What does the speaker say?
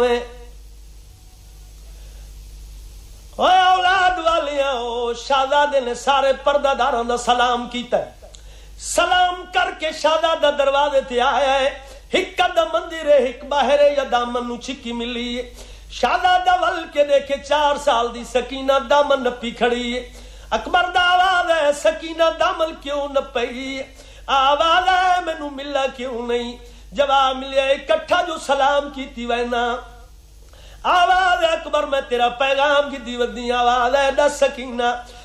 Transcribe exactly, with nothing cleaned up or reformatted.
औलाद वालियां शाहजादे ने सारे पर्दादारों का सलाम किया। सलाम करके शाहजादा दरवाजे ते आया है। एक कदम मंदिर है, एक बाहर है, या दामन नु छिक्की मिली है। शाहजादा वल के देखे चार साल दी सकीना दामन नपी खड़ी है। अकबर दा आवाज है, सकीना दामन क्यों नपई? आवाज है, मैनू मिला क्यों नहीं? जवाब मिले इकट्ठा जो सलाम की वैना। आवाज है, अकबर मैं तेरा पैगाम की दी वदी आवाज है, दस सकीना